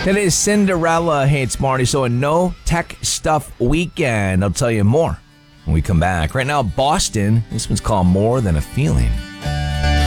It is Cinderella Hates Marty, so a no tech stuff weekend. I'll tell you more when we come back. Right now, Boston. This one's called More Than a Feeling.